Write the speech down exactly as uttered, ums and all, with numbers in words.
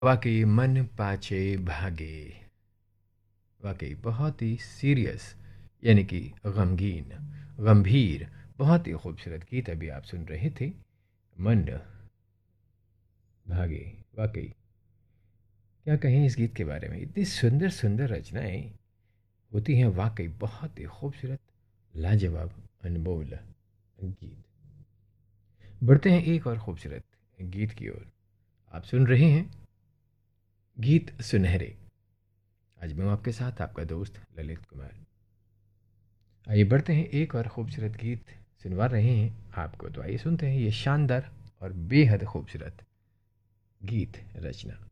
वाकई मन पाछे भागे। वाकई बहुत ही सीरियस, यानी कि गमगीन, गंभीर, बहुत ही खूबसूरत गीत अभी आप सुन रहे थे। मन भागे। वाकई क्या कहें इस गीत के बारे में, इतनी सुंदर सुंदर रचनाएं होती हैं, वाकई बहुत ही खूबसूरत, लाजवाब, अनमोल गीत। बढ़ते हैं एक और खूबसूरत गीत की ओर। आप सुन रहे हैं गीत सुनहरे। आज मैं हूं आपके साथ आपका दोस्त ललित कुमार। आइए बढ़ते हैं, एक और खूबसूरत गीत सुनवा रहे हैं आपको, तो आइए सुनते हैं ये शानदार और बेहद खूबसूरत गीत रचना।